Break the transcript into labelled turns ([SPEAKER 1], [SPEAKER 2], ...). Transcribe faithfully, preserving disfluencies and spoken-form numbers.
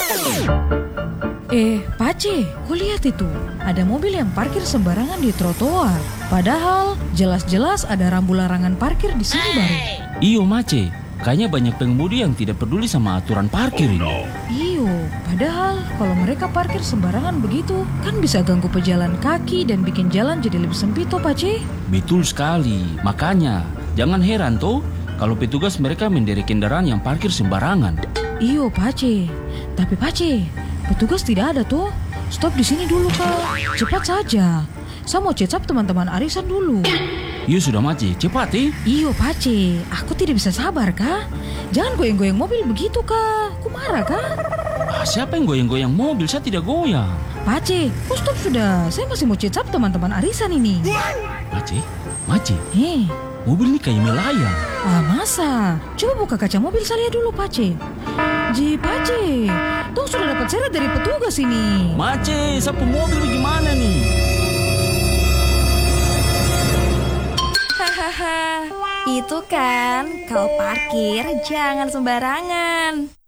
[SPEAKER 1] Eh, Pace, kau lihat itu. Ada mobil yang parkir sembarangan di trotoar. Padahal jelas-jelas ada rambu larangan parkir di sini baru.
[SPEAKER 2] Iyo Mace, kayaknya banyak pengemudi yang tidak peduli sama aturan parkir ini.
[SPEAKER 1] Iyo, padahal kalau mereka parkir sembarangan begitu, kan bisa ganggu pejalan kaki dan bikin jalan jadi lebih sempit toh, Pace.
[SPEAKER 2] Betul sekali, makanya jangan heran toh kalau petugas mereka menderek kendaraan yang parkir sembarangan.
[SPEAKER 1] Iyo, Pace. Tapi Pace, petugas tidak ada tuh. Stop di sini dulu, Kak. Cepat saja. Saya mau cecap teman-teman arisan dulu.
[SPEAKER 2] Iyo sudah Mace, cepat eh.
[SPEAKER 1] Iyo, Pace. Aku tidak bisa sabar, Kak. Jangan goyang-goyang mobil begitu, Kak. Aku marah, Kak.
[SPEAKER 2] Ah, siapa yang goyang-goyang mobil? Saya tidak goyang.
[SPEAKER 1] Pace, oh stop sudah. Saya masih mau cecap teman-teman arisan ini.
[SPEAKER 2] Mace, Mace,
[SPEAKER 1] Hei,
[SPEAKER 2] mobil ini kayak melayang.
[SPEAKER 1] ah masa? Coba buka kaca mobil saya dulu, Pace. Ji, Pace. Tong sudah dapat seret dari petugas ini.
[SPEAKER 2] Mace, sapu mobil gimana nih?
[SPEAKER 3] Hahaha, itu kan kalau parkir jangan sembarangan.